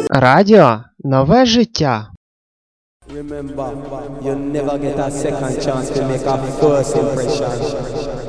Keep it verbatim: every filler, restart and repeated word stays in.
Радіо нове життя. Remember, you never get a second chance to make a first impression.